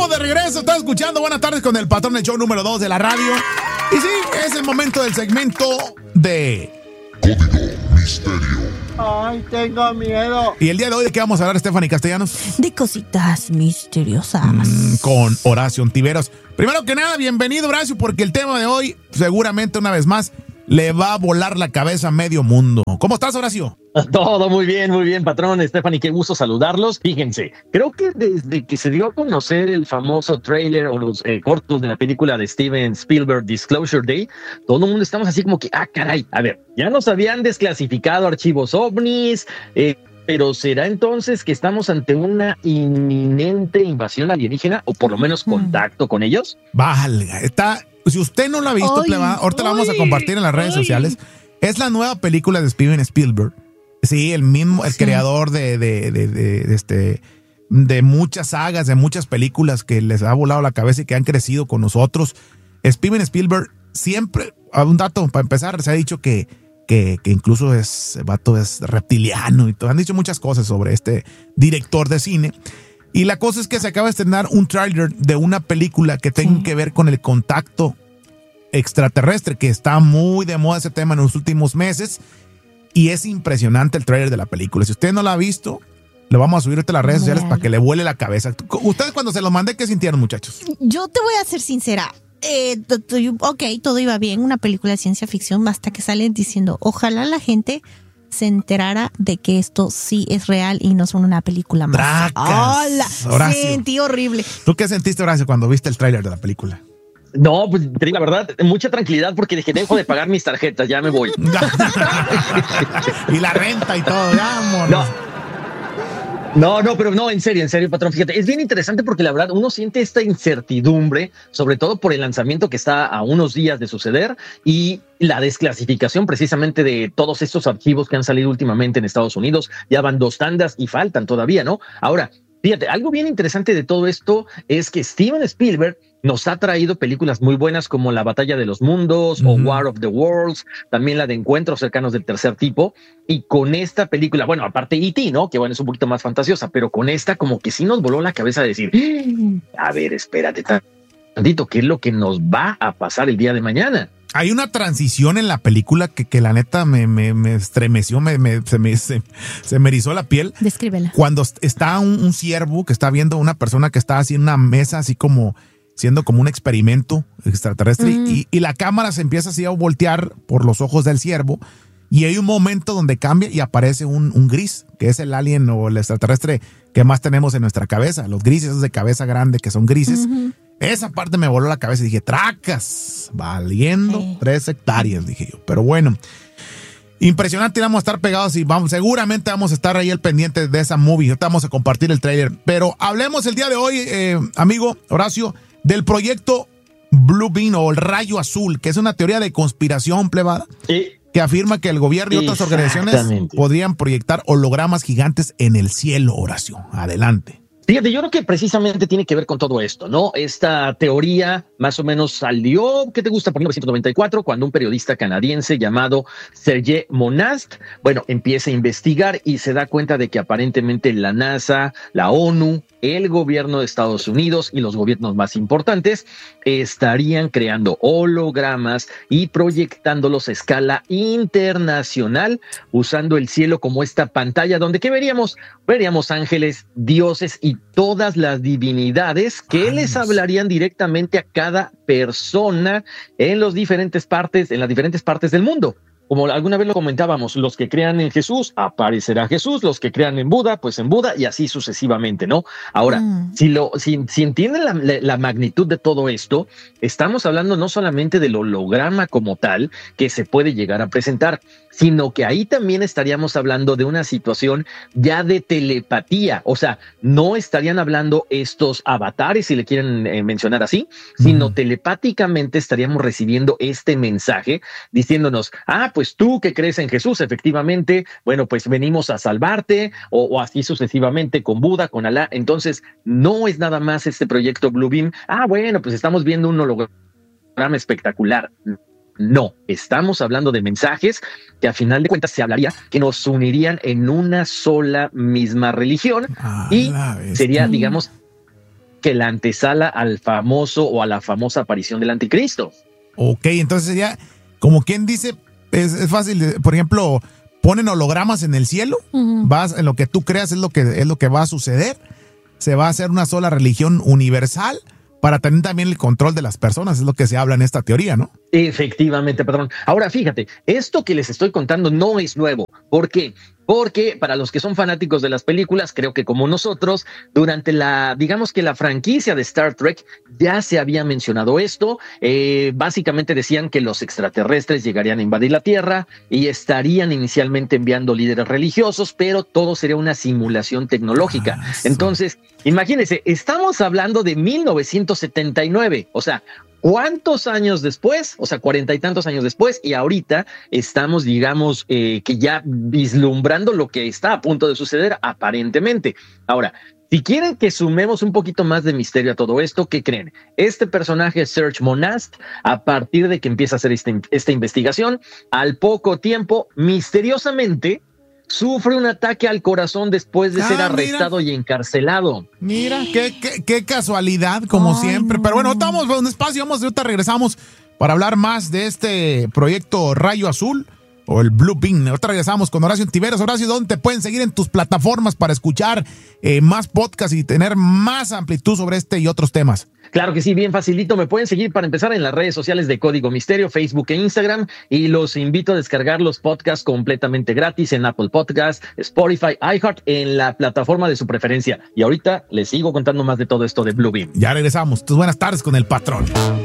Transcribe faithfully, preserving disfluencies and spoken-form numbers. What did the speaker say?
estamos de regreso. Estás escuchando Buenas tardes con el patrón del show número dos de la radio. Y sí, es el momento del segmento de Código Misterio. Ay, tengo miedo. Y el día de hoy, ¿de qué vamos a hablar, Stephanie Castellanos? De cositas misteriosas. Mm, con Horacio Ontiveros. Primero que nada, bienvenido, Horacio, porque el tema de hoy, seguramente una vez más, le va a volar la cabeza a medio mundo. ¿Cómo estás, Horacio? Todo muy bien, muy bien, patrón. Stephanie, qué gusto saludarlos. Fíjense, creo que desde que se dio a conocer el famoso trailer o los eh, cortos de la película de Steven Spielberg, Disclosure Day, todo el mundo estamos así como que, ah, caray, a ver, ya nos habían desclasificado archivos ovnis, eh, pero ¿será entonces que estamos ante una inminente invasión alienígena o por lo menos contacto con ellos? Valga, está... Si usted no lo ha visto, Ay, pleba, ahorita la ay, vamos a compartir en las redes ay. sociales. Es la nueva película de Steven Spielberg. Sí, el mismo, el Sí. creador de, de, de, de, de este, de muchas sagas, de muchas películas que les ha volado la cabeza y que han crecido con nosotros. Steven Spielberg siempre, un dato para empezar, se ha dicho que, que, que incluso es, el vato es reptiliano y todo. Han dicho muchas cosas sobre este director de cine. Y la cosa es que se acaba de estrenar un tráiler de una película que tiene Sí. que ver con el contacto extraterrestre, que está muy de moda ese tema en los últimos meses. Y es impresionante el tráiler de la película. Si usted no la ha visto, lo vamos a subir a las redes sociales Vean. para que le vuele la cabeza. ¿Ustedes cuando se los mandé, qué sintieron, muchachos? Yo te voy a ser sincera. Eh, t- t- ok, todo iba bien, una película de ciencia ficción, hasta que salen diciendo, ojalá la gente se enterara de que esto sí es real y no son una película más. Tracas, ¡Hola! Horacio. Sentí horrible. ¿Tú qué sentiste, Horacio, cuando viste el tráiler de la película? No, pues te digo la verdad, mucha tranquilidad porque dije, dejo de pagar mis tarjetas, ya me voy. Y la renta y todo, ya, amor. No. No, no, pero no, en serio, en serio, patrón, fíjate, es bien interesante porque la verdad uno siente esta incertidumbre, sobre todo por el lanzamiento que está a unos días de suceder y la desclasificación precisamente de todos estos archivos que han salido últimamente en Estados Unidos. Ya van dos tandas y faltan todavía, ¿no? Ahora, fíjate, algo bien interesante de todo esto es que Steven Spielberg nos ha traído películas muy buenas como La Batalla de los Mundos Ujú. o War of the Worlds, también la de Encuentros Cercanos del Tercer Tipo. Y con esta película, bueno, aparte E T, ¿no? Que bueno, es un poquito más fantasiosa, pero con esta como que sí nos voló la cabeza de decir, a ver, espérate tantito, ¿qué es lo que nos va a pasar el día de mañana? Hay una transición en la película que, que la neta me, me, me estremeció, me, me, se, me, se, se me erizó la piel. Descríbela. Cuando está un, un ciervo que está viendo a una persona que está así en una mesa, así como siendo como un experimento extraterrestre, Mm. y, y la cámara se empieza así a voltear por los ojos del ciervo, y hay un momento donde cambia y aparece un, un gris, que es el alien o el extraterrestre que más tenemos en nuestra cabeza, los grises esos de cabeza grande que son grises. Ujú. Esa parte me voló la cabeza y dije, tracas, valiendo Sí. tres hectáreas, dije yo. Pero bueno, impresionante, vamos a estar pegados y vamos, seguramente vamos a estar ahí al pendiente de esa movie. Ahorita vamos a compartir el trailer. Pero hablemos el día de hoy, eh, amigo Horacio, del proyecto Blue Beam o el Rayo Azul, que es una teoría de conspiración plebada Y que afirma que el gobierno y otras organizaciones Exactamente. podrían proyectar hologramas gigantes en el cielo, Horacio. Adelante. Fíjate, yo creo que precisamente tiene que ver con todo esto, ¿no? Esta teoría más o menos salió, ¿qué te gusta? Por mil novecientos noventa y cuatro, cuando un periodista canadiense llamado Sergei Monast, bueno, empieza a investigar y se da cuenta de que aparentemente la NASA, la ONU, el gobierno de Estados Unidos y los gobiernos más importantes estarían creando hologramas y proyectándolos a escala internacional, usando el cielo como esta pantalla donde ¿qué veríamos? Veríamos ángeles, dioses y todas las divinidades que Ay, les Dios. hablarían directamente a cada persona en los diferentes partes, en las diferentes partes del mundo. Como alguna vez lo comentábamos, los que crean en Jesús, aparecerá Jesús, los que crean en Buda, pues en Buda y así sucesivamente, ¿no? Ahora, Mm. si, lo, si, si entienden la, la, la magnitud de todo esto, estamos hablando no solamente del holograma como tal que se puede llegar a presentar, sino que ahí también estaríamos hablando de una situación ya de telepatía, o sea, no estarían hablando estos avatares, si le quieren eh, mencionar así, sino Mm. telepáticamente estaríamos recibiendo este mensaje diciéndonos, ah, pues tú que crees en Jesús, efectivamente, bueno, pues venimos a salvarte, o, o así sucesivamente con Buda, con Alá. Entonces, no es nada más este proyecto Blue Beam, ah, bueno, pues estamos viendo un holograma espectacular. No, estamos hablando de mensajes que a final de cuentas se hablaría que nos unirían en una sola misma religión A y la bestia. sería, digamos, que la antesala al famoso o a la famosa aparición del anticristo. Ok, entonces ya, como quien dice, es, es fácil, por ejemplo, ponen hologramas en el cielo, uh-huh. vas, en lo que tú creas es lo que, es lo que va a suceder, se va a hacer una sola religión universal para tener también el control de las personas, es lo que se habla en esta teoría, ¿no? Efectivamente, patrón. Ahora, fíjate, esto que les estoy contando no es nuevo. ¿Por qué? Porque para los que son fanáticos de las películas, creo que como nosotros, durante la, digamos que la franquicia de Star Trek, ya se había mencionado esto. Eh, básicamente decían que los extraterrestres llegarían a invadir la Tierra y estarían inicialmente enviando líderes religiosos, pero todo sería una simulación tecnológica. Ah, sí. Entonces, imagínense, estamos hablando de mil novecientos setenta y nueve, o sea, ¿cuántos años después? O sea, cuarenta y tantos años después, y ahorita estamos, digamos, eh, que ya vislumbrando lo que está a punto de suceder, aparentemente. Ahora, si quieren que sumemos un poquito más de misterio a todo esto, ¿qué creen? Este personaje, Serge Monast, a partir de que empieza a hacer este, esta investigación, al poco tiempo, misteriosamente, sufre un ataque al corazón después de ah, ser arrestado mira. y encarcelado. Mira, qué, qué, qué casualidad, como Ay, siempre. No. Pero bueno, estamos en un espacio, vamos, ahorita regresamos para hablar más de este proyecto Rayo Azul o el Blue Beam. Ahorita regresamos con Horacio Antiveros. Horacio, ¿dónde te pueden seguir en tus plataformas para escuchar eh, más podcasts y tener más amplitud sobre este y otros temas? Claro que sí, bien facilito. Me pueden seguir para empezar en las redes sociales de Código Misterio, Facebook e Instagram, y los invito a descargar los podcasts completamente gratis en Apple Podcasts, Spotify, iHeart, en la plataforma de su preferencia. Y ahorita les sigo contando más de todo esto de Blue Beam. Ya regresamos. Tus buenas tardes con el patrón.